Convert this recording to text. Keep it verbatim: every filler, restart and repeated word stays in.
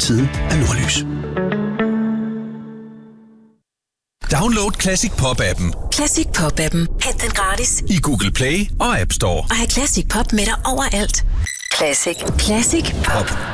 Fremtiden er nordlys. Download Classic Pop-appen. Classic Pop-appen. Hent den gratis i Google Play og App Store. Og have Classic Pop med dig overalt. Classic. Classic Pop.